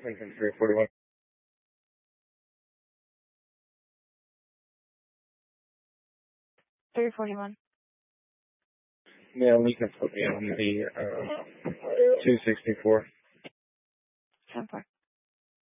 Lincoln 341. Yeah, Lincoln put me on the 264. 10-4.